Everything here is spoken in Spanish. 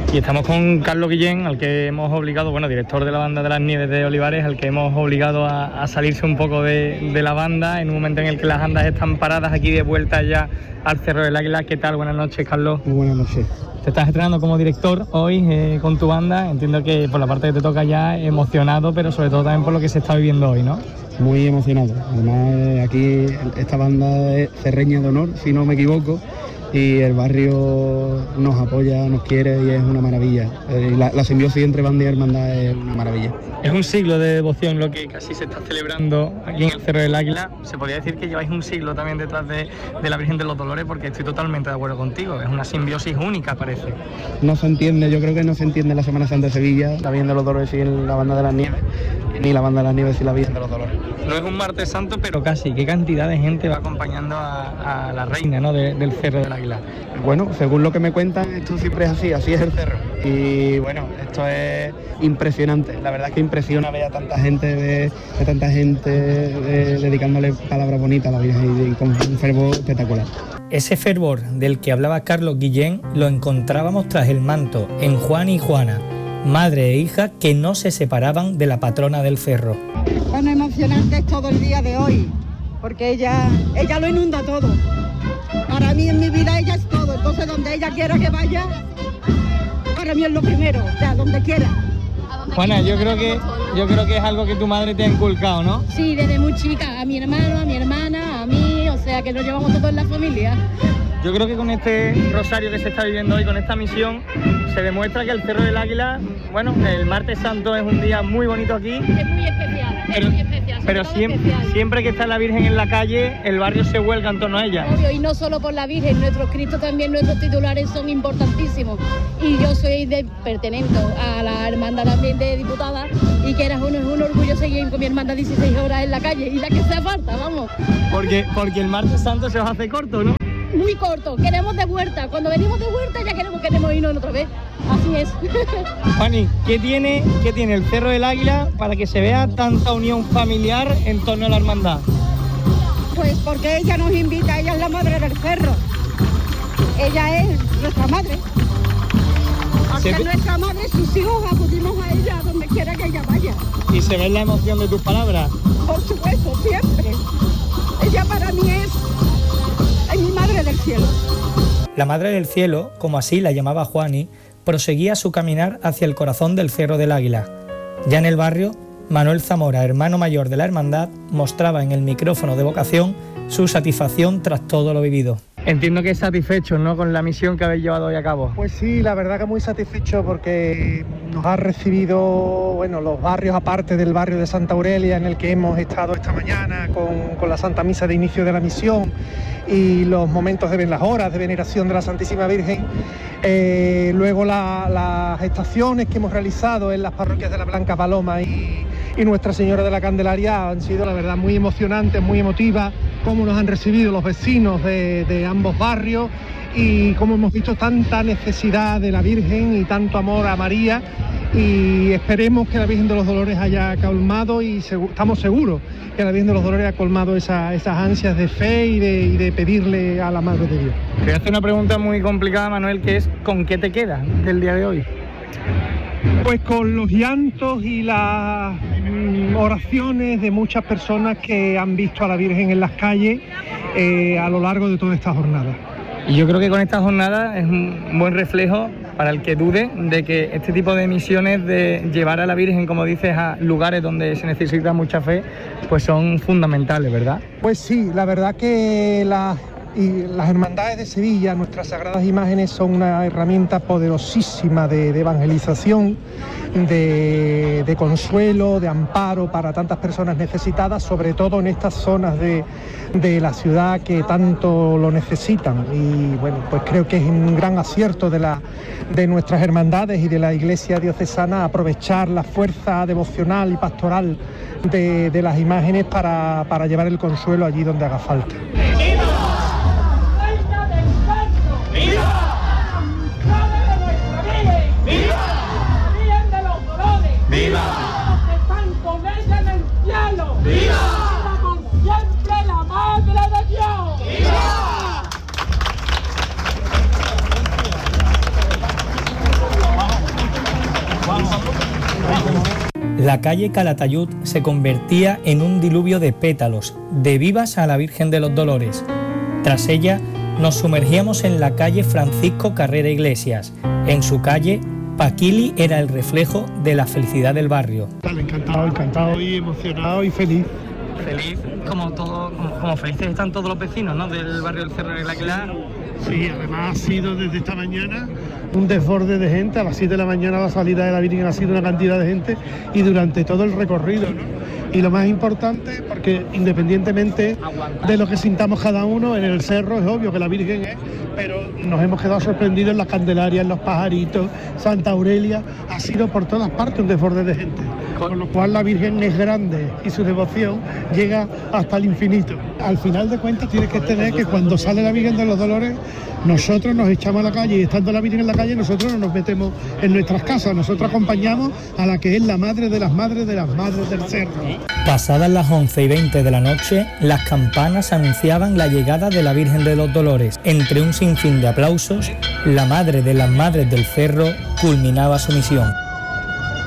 Y estamos con Carlos Guillén, al que hemos obligado, director de la banda de las Nieves de Olivares, al que hemos obligado a salirse un poco de la banda en un momento en el que las andas están paradas aquí de vuelta ya al Cerro del Águila. ¿Qué tal? Buenas noches, Carlos. Muy buenas noches. Te estás estrenando como director hoy con tu banda. Entiendo que por la parte que te toca ya emocionado, pero sobre todo también por lo que se está viviendo hoy, ¿no? Muy emocionado. Además, aquí esta banda es cerreña de honor, si no me equivoco, y el barrio nos apoya, nos quiere y es una maravilla. La simbiosis entre banda y hermandad es una maravilla. Es un siglo de devoción lo que casi se está celebrando aquí en el Cerro del Águila. Se podría decir que lleváis un siglo también detrás de la Virgen de los Dolores, porque estoy totalmente de acuerdo contigo. Es una simbiosis única, parece. No se entiende, yo creo que no se entiende la Semana Santa de Sevilla, la Virgen de los Dolores sin la Banda de las Nieves, ni la Banda de las Nieves sin la Virgen de los Dolores. No es un martes santo, pero casi. ¿Qué cantidad de gente va acompañando a la reina, ¿no?, del Cerro del Águila? Bueno, según lo que me cuentan, esto siempre es así es el cerro. Y bueno, esto es impresionante. La verdad es que impresiona ver a tanta gente, dedicándole palabras bonitas a la Virgen y con un fervor espectacular. Ese fervor del que hablaba Carlos Guillén lo encontrábamos tras el manto en Juan y Juana, madre e hija que no se separaban de la patrona del cerro. Bueno, emocionante es todo el día de hoy, porque ella lo inunda todo. Para mí en mi vida ella es todo, entonces donde ella quiera que vaya, para mí es lo primero, o sea, donde quiera. Juana, yo creo que es algo que tu madre te ha inculcado, ¿no? Sí, desde muy chica, a mi hermano, a mi hermana, a mí, o sea que nos llevamos todos en la familia. Yo creo que con este rosario que se está viviendo hoy, con esta misión, se demuestra que el Cerro del Águila, el martes santo es un día muy bonito aquí. Es muy especial, pero siempre que está la Virgen en la calle, el barrio se vuelca en torno a ella. Obvio, y no solo por la Virgen, nuestros Cristos también, nuestros titulares son importantísimos. Y yo soy pertenente a la hermandad también de diputadas, y que es un orgullo seguir con mi hermandad 16 horas en la calle, y la que sea falta, vamos. Porque el martes santo se os hace corto, ¿no? Muy corto, queremos de vuelta. Cuando venimos de vuelta ya queremos irnos otra vez. Así es. Juani, ¿qué tiene el Cerro del Águila para que se vea tanta unión familiar en torno a la hermandad? Pues porque ella nos invita, ella es la madre del cerro. Ella es nuestra madre. Aunque nuestra madre, sus hijos, acudimos a ella donde quiera que ella vaya. ¿Y se ve la emoción de tus palabras? Por supuesto, siempre. Ella para mí es mi madre del cielo. La Madre del Cielo, como así la llamaba Juani, proseguía su caminar hacia el corazón del Cerro del Águila. Ya en el barrio, Manuel Zamora, hermano mayor de la hermandad, mostraba en el micrófono de vocación su satisfacción tras todo lo vivido. Entiendo que satisfechos, ¿no?, con la misión que habéis llevado hoy a cabo. Pues sí, la verdad que muy satisfecho porque nos ha recibido, los barrios, aparte del barrio de Santa Aurelia, en el que hemos estado esta mañana con la Santa Misa de inicio de la misión y los momentos las horas de veneración de la Santísima Virgen. Luego las estaciones que hemos realizado en las parroquias de la Blanca Paloma y Nuestra Señora de la Candelaria han sido, la verdad, muy emocionantes, muy emotivas, cómo nos han recibido los vecinos de ambos barrios y cómo hemos visto tanta necesidad de la Virgen y tanto amor a María, y esperemos que la Virgen de los Dolores haya colmado, y estamos seguros que la Virgen de los Dolores ha colmado esas ansias de fe y de pedirle a la Madre de Dios. Te voy a hacer una pregunta muy complicada, Manuel, que es ¿con qué te quedas del día de hoy? Pues con los llantos y las oraciones de muchas personas que han visto a la Virgen en las calles a lo largo de toda esta jornada. Y yo creo que con esta jornada es un buen reflejo para el que dude de que este tipo de misiones de llevar a la Virgen, como dices, a lugares donde se necesita mucha fe, pues son fundamentales, ¿verdad? Pues sí, la verdad que las hermandades de Sevilla, nuestras sagradas imágenes, son una herramienta poderosísima de evangelización, de consuelo, de amparo para tantas personas necesitadas, sobre todo en estas zonas de la ciudad que tanto lo necesitan. Y bueno, pues creo que es un gran acierto de nuestras hermandades y de la Iglesia diocesana aprovechar la fuerza devocional y pastoral de las imágenes para llevar el consuelo allí donde haga falta. ¡Viva! ¡Los que están con ella en el cielo! ¡Viva! ¡Viva por siempre la Madre de Dios! ¡Viva! la calle Calatayud se convertía en un diluvio de pétalos, de vivas a la Virgen de los Dolores. Tras ella, nos sumergíamos en la calle Francisco Carrera Iglesias. En su calle, Paquili era el reflejo de la felicidad del barrio. Encantado y emocionado y feliz. Feliz, como felices están todos los vecinos, ¿no?, del barrio del Cerro del Águila. Sí, además ha sido desde esta mañana un desborde de gente. A las 7 de la mañana la salida de la Virgen ha sido una cantidad de gente y durante todo el recorrido, ¿no? Y lo más importante, porque independientemente de lo que sintamos cada uno, en el cerro es obvio que la Virgen es, pero nos hemos quedado sorprendidos en las Candelarias, en los Pajaritos, Santa Aurelia, ha sido por todas partes un desborde de gente, con lo cual la Virgen es grande y su devoción llega hasta el infinito. Al final de cuentas tienes que tener que cuando sale la Virgen de los Dolores, nosotros nos echamos a la calle y estando la Virgen en la calle nosotros no nos metemos en nuestras casas, nosotros acompañamos a la que es la madre de las madres del cerro. Pasadas las 11:20 de la noche, las campanas anunciaban la llegada de la Virgen de los Dolores. Entre un sinfín de aplausos, la madre de las madres del cerro culminaba su misión.